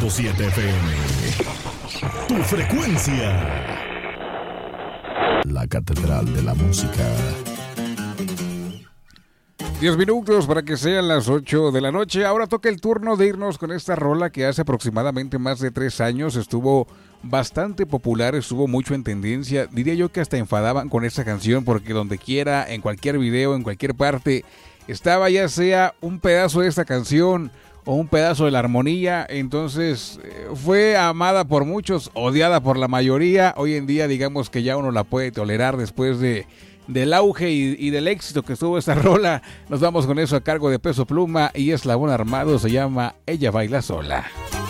90.7 FM. Tu frecuencia. La Catedral de la Música. 10 minutos para que sean las 8 de la noche. Ahora toca el turno de irnos con esta rola que hace aproximadamente más de 3 años estuvo bastante popular, estuvo mucho en tendencia. Diría yo que hasta enfadaban con esta canción porque donde quiera, en cualquier video, en cualquier parte, estaba ya sea un pedazo de esta canción o un pedazo de la armonía. Entonces fue amada por muchos, odiada por la mayoría. Hoy en día digamos que ya uno la puede tolerar después del auge y del éxito que tuvo esta rola. Nos vamos con eso a cargo de Peso Pluma y Eslabón Armado. Se llama Ella Baila Sola.